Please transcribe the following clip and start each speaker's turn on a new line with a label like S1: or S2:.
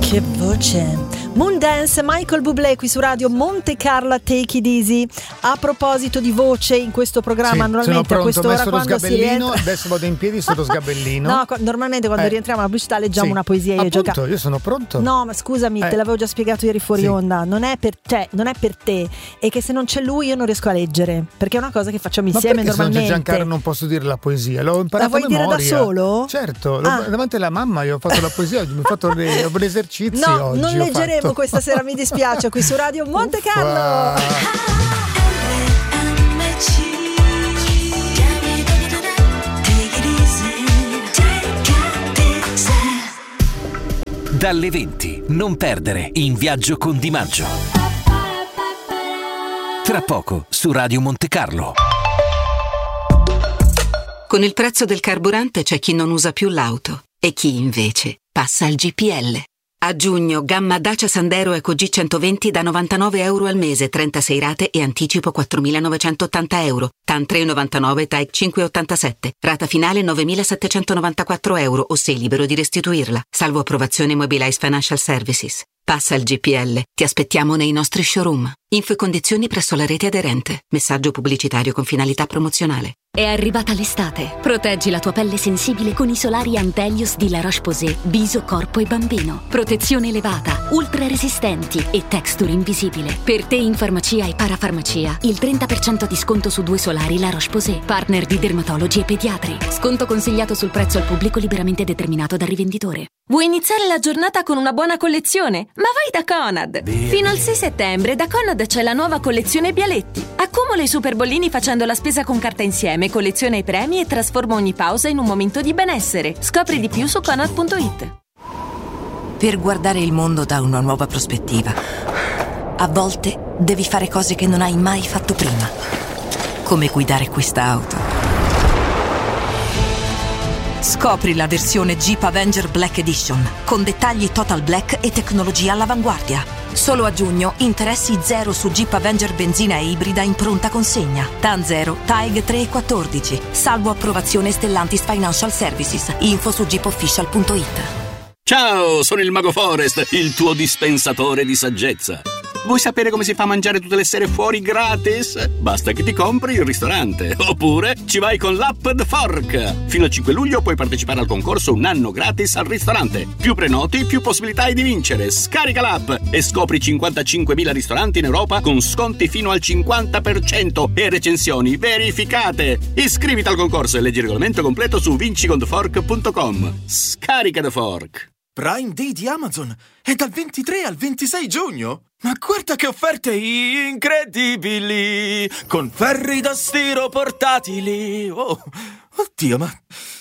S1: Che voce! Moondance, Michael Bublé qui su Radio Monte Carlo, Take It Easy. A proposito di voce in questo programma,
S2: sì,
S1: normalmente a quest'ora
S2: lo
S1: quando si rientra...
S2: adesso vado in piedi sullo sgabellino.
S1: No, normalmente quando rientriamo alla pubblicità leggiamo una poesia e
S2: appunto, io sono pronto.
S1: No, ma scusami, te l'avevo già spiegato ieri fuori onda. Non è per te, è che se non c'è lui io non riesco a leggere, perché è una cosa che facciamo insieme normalmente.
S2: Ma se non c'è Giancarlo non posso dire la poesia? L'ho imparata a memoria.
S1: La vuoi dire da solo?
S2: Certo, davanti alla mamma io ho fatto la poesia oggi, mi ho fatto l'esercizio.
S1: No,
S2: oggi
S1: non leggeremo questa sera, mi dispiace, qui su Radio Monte Carlo.
S3: Dalle 20, non perdere In viaggio con Di Maggio. Tra poco su Radio Monte Carlo.
S4: Con il prezzo del carburante c'è chi non usa più l'auto e chi invece passa al GPL. A giugno, gamma Dacia Sandero Eco G120 da €99 al mese, 36 rate e anticipo €4.980. TAN 3,99, TAEC 5,87. Rata finale €9.794 o sei libero di restituirla. Salvo approvazione Mobilize Financial Services. Passa al GPL. Ti aspettiamo nei nostri showroom. Info e condizioni presso la rete aderente. Messaggio pubblicitario con finalità promozionale.
S5: È arrivata l'estate. Proteggi la tua pelle sensibile con i solari Antelios di La Roche-Posay. Viso, corpo e bambino. Protezione elevata, ultra resistenti e texture invisibile. Per te in farmacia e parafarmacia. Il 30% di sconto su 2 solari La Roche-Posay. Partner di dermatologi e pediatri. Sconto consigliato sul prezzo al pubblico liberamente determinato dal rivenditore.
S6: Vuoi iniziare la giornata con una buona collezione? Ma vai da Conad! Fino al 6 settembre da Conad c'è la nuova collezione Bialetti. Accumula i super bollini facendo la spesa con carta insieme, colleziona i premi e trasforma ogni pausa in un momento di benessere. Scopri di più su Conad.it.
S7: Per guardare il mondo da una nuova prospettiva, a volte devi fare cose che non hai mai fatto prima. Come guidare questa auto. Scopri la versione Jeep Avenger Black Edition, con dettagli total black e tecnologia all'avanguardia. Solo a giugno, interessi zero su Jeep Avenger benzina e ibrida in pronta consegna. TAN 0, TAEG 3,14. Salvo approvazione Stellantis Financial Services. Info su jeepofficial.it.
S8: Ciao, sono il Mago Forest, il tuo dispensatore di saggezza. Vuoi sapere come si fa a mangiare tutte le sere fuori gratis? Basta che ti compri il ristorante. Oppure ci vai con l'app The Fork. Fino al 5 luglio puoi partecipare al concorso Un anno gratis al ristorante. Più prenoti, più possibilità hai di vincere. Scarica l'app e scopri 55.000 ristoranti in Europa con sconti fino al 50% e recensioni verificate. Iscriviti al concorso e leggi il regolamento completo su vinciconthefork.com. Scarica The Fork.
S9: Prime Day di Amazon è dal 23 al 26 giugno. Ma guarda che offerte incredibili! Con ferri da stiro portatili. Oh, oddio, ma